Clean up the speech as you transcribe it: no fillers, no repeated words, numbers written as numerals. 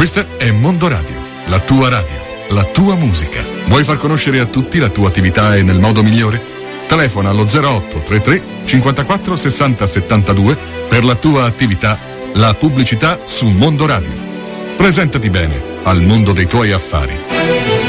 Questa è Mondo Radio, la tua radio, la tua musica. Vuoi far conoscere a tutti la tua attività e nel modo migliore? Telefona allo 0833 54 60 72 per la tua attività, la pubblicità su Mondo Radio. Presentati bene al mondo dei tuoi affari.